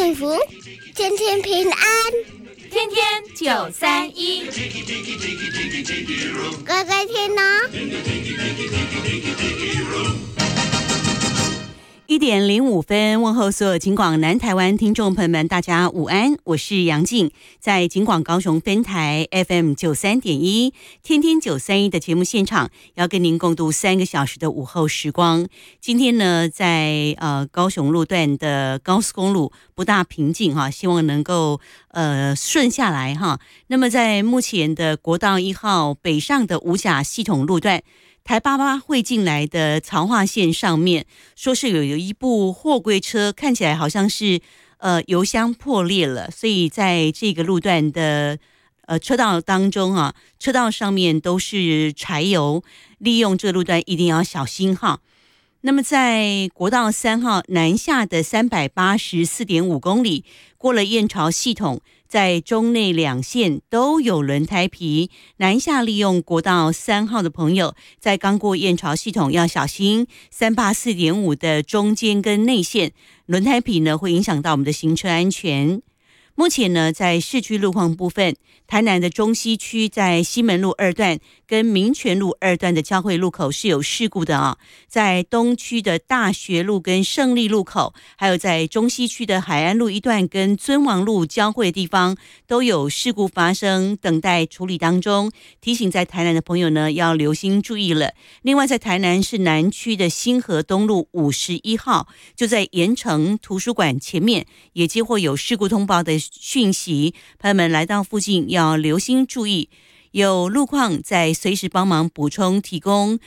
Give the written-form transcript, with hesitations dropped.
幸福，天天平安， 天天931， 乖乖听哦。 1:05，问候所有警广南台湾听众朋友们，大家午安，我是杨静，在警广高雄分台 FM 93.1，天天931的节目现场，要跟您共度3个小时的午后时光。今天呢，在高雄路段的高速公路不大平静哈，希望能够顺下来哈。那么在目前的国道1号北上的五甲系统路段，台88会进来的槽化线上面，说是有一部货柜车看起来好像是油箱破裂了，所以在这个路段的车道当中啊，车道上面都是柴油，利用这个路段一定要小心哈。那么在国道3号南下的384.5公里，过了燕巢系统，在中内两线都有轮胎皮，南下利用国道3号的朋友，在刚过燕巢系统要小心384.5的中间跟内线轮胎皮呢，会影响到我们的行车安全。目前呢，在市区路况部分，台南的中西区在西门路2段跟民权路2段的交汇路口是有事故的啊，在东区的大学路跟胜利路口，还有在中西区的海岸路1段跟尊王路交汇的地方都有事故发生，等待处理当中。提醒在台南的朋友呢，要留心注意了。另外在台南市南区的新河东路51号，就在盐城图书馆前面，也接获有事故通报的讯息，朋友们来到附近要留心注意，有路况在随时帮忙补充提供